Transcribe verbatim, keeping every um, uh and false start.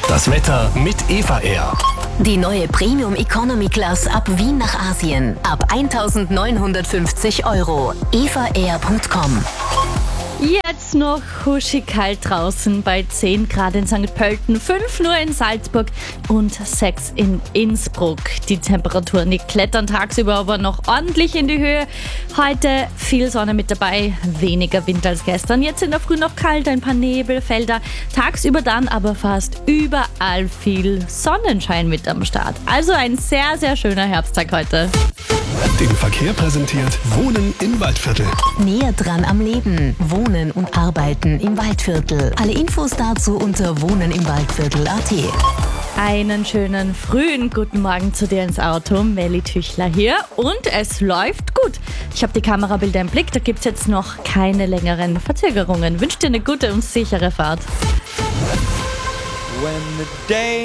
Das Wetter mit Eva Air. Die neue Premium Economy Class ab Wien nach Asien. Ab eintausendneunhundertfünfzig Euro. eva air punkt com. Jetzt noch huschig kalt draußen bei zehn Grad in Sankt Pölten, fünf nur in Salzburg und sechs in Innsbruck. Die Temperaturen, die klettern tagsüber aber noch ordentlich in die Höhe. Heute viel Sonne mit dabei, weniger Wind als gestern. Jetzt in der Früh noch kalt, ein paar Nebelfelder. Tagsüber dann aber fast überall viel Sonnenschein mit am Start. Also ein sehr, sehr schöner Herbsttag heute. Den Verkehr präsentiert Wohnen im Waldviertel. Näher dran am Leben. Wohnen und Arbeiten im Waldviertel. Alle Infos dazu unter wohnen im waldviertel punkt at. Einen schönen frühen guten Morgen zu dir ins Auto. Melli Tüchler hier und es läuft gut. Ich habe die Kamerabilder im Blick, da gibt es jetzt noch keine längeren Verzögerungen. Wünsche dir eine gute und sichere Fahrt. When the day